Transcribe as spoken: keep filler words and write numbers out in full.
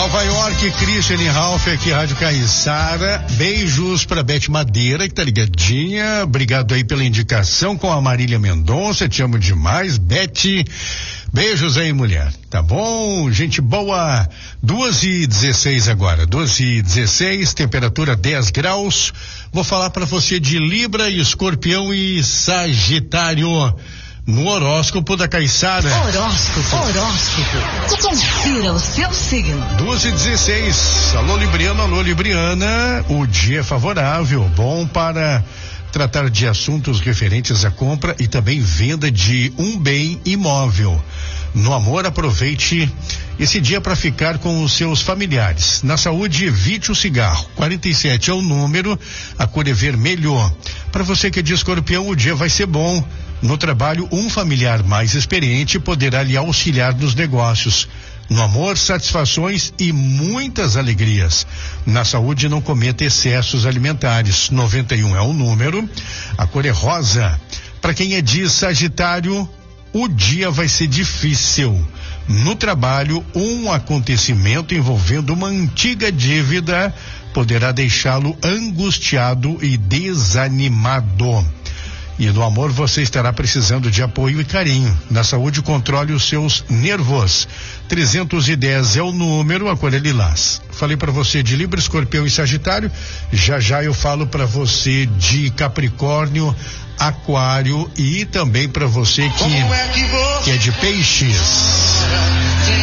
Nova York, Christian Ralph aqui, Rádio Caiçara. Beijos pra Beth Madeira, que tá ligadinha. Obrigado aí pela indicação com a Marília Mendonça. Te amo demais, Beth. Beijos aí, mulher. Tá bom? Gente boa. duas e dezesseis agora. duas e dezesseis, temperatura dez graus. Vou falar pra você de Libra, Escorpião e Sagitário. No horóscopo da Caiçara. Horóscopo, horóscopo. Confira o seu signo. duas e dezesseis. Alô, Libriano, alô, Libriana. O dia é favorável, bom para tratar de assuntos referentes à compra e também venda de um bem imóvel. No amor, aproveite esse dia para ficar com os seus familiares. Na saúde, evite o cigarro. quarenta e sete é o número, a cor é vermelho. Para você que é de Escorpião, o dia vai ser bom. No trabalho, um familiar mais experiente poderá lhe auxiliar nos negócios. No amor, satisfações e muitas alegrias. Na saúde, não cometa excessos alimentares. noventa e um é o número, a cor é rosa. Para quem é de Sagitário, o dia vai ser difícil. No trabalho, um acontecimento envolvendo uma antiga dívida poderá deixá-lo angustiado e desanimado. E no amor, você estará precisando de apoio e carinho. Na saúde, controle os seus nervos. trezentos e dez é o número, a cor é lilás. Falei para você de Libra, Escorpião e Sagitário. Já já eu falo para você de Capricórnio, Aquário e também para você que, que é de Peixes.